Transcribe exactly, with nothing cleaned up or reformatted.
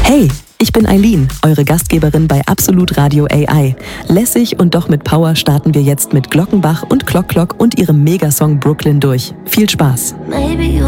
Hey, ich bin Eileen, eure Gastgeberin bei Absolut Radio A I. Lässig und doch mit Power starten wir jetzt mit Glockenbach und Clock Clock und ihrem Megasong Brooklyn durch. Viel Spaß! Maybe